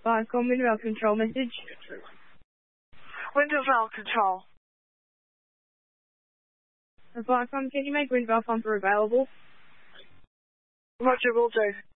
Viacom Window Control message. Window valve control. Viacom, can you make wind valve pumper available? Roger, will do.